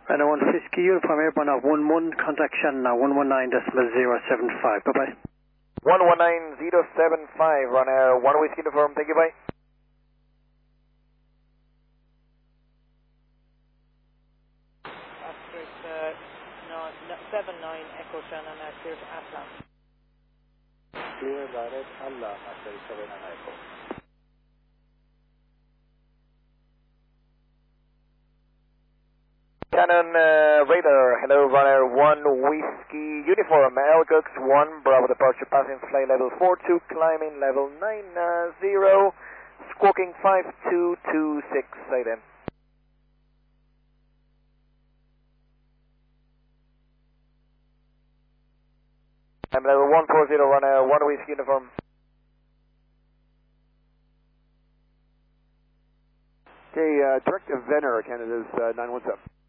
Runner 1 Whiskey Uniform Airborne of 11, contact Shannon now 119.075. Bye-bye. 119.075, runner 1 Whiskey Uniform, thank you, bye. Asterisk 79 Echo Shannon, clear to Atlan. Clear direct Allah, asterisk 7 and Echo. Shannon radar, hello runner 1 Whiskey Uniform, Elcox 1 Bravo departure passing flight level 42, climbing level 90, squawking 5226, say then. I'm level 140, runner 1 Whiskey Uniform. Okay, Director Venner, Canada's 917.